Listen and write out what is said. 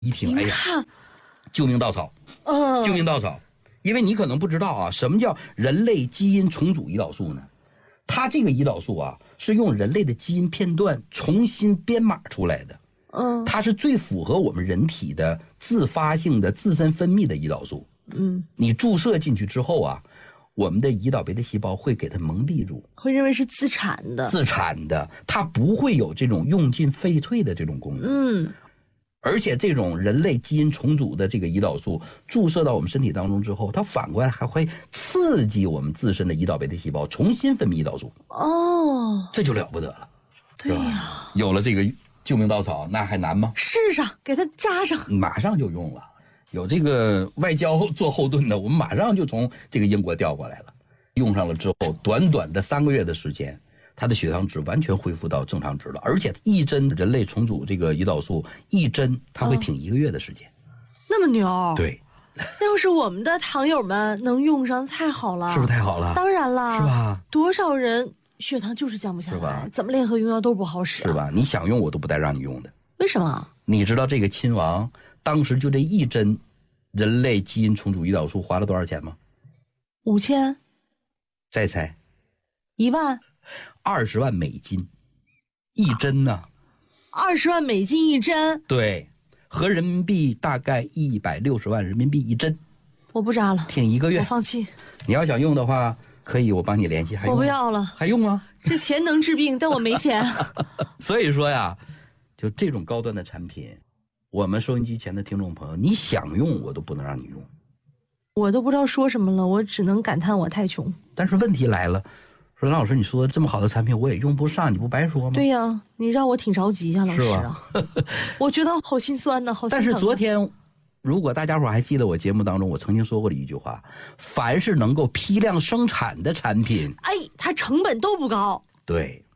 一听，哎呀，救命稻草，救命稻草！因为你可能不知道啊，什么叫人类基因重组胰岛素呢？它这个胰岛素啊，是用人类的基因片段重新编码出来的。它是最符合我们人体的自发性的自身分泌的胰岛素。你注射进去之后啊，我们的胰岛贝塔细胞会给它蒙蔽住， 会认为是自产的， 它不会有这种用进废退的这种功能。而且这种人类基因重组的这个胰岛素注射到我们身体当中之后，它反过来还会刺激我们自身的胰岛贝塔细胞重新分泌胰岛素。这就了不得了。 对呀， 有了这个救命稻草，那还难吗？ 试上，给它扎上， 马上就用了。有这个外交做后盾的，我们马上就从这个英国调过来了。用上了之后，短短的3个月的时间，他的血糖值完全恢复到正常值了。而且一针人类重组这个胰岛素，一针它会挺1个月的时间。 那么牛？ 对。 那要是我们的糖友们能用上，太好了， 是不是太好了？ 当然了， 是吧？ 多少人血糖就是降不下来，怎么联合用药都不好使， 是吧？你想用我都不带让你用的。 为什么？ 你知道这个亲王当时就这一针人类基因重组胰岛素花了多少钱吗 ？5000。 再猜。 1万。 20万美金一针呢。 20万美金一针？ 对，合人民币大概160万人民币一针。 我不扎了， 挺1个月， 我放弃。 你要想用的话，可以我帮你联系。还用？ 我不要了。 还用啊？ 这钱能治病，但我没钱。 所以说呀，就这种高端的产品，我们收音机前的听众朋友，你想用我都不能让你用。 我都不知道说什么了，我只能感叹我太穷。 但是问题来了，说蓝老师，你说这么好的产品我也用不上，你不白说吗？ 对呀，你让我挺着急呀，老师啊。我觉得好心酸呢，好心疼。 但是昨天，如果大家伙还记得我节目当中我曾经说过的一句话，凡是能够批量生产的产品， 它成本都不高。 对，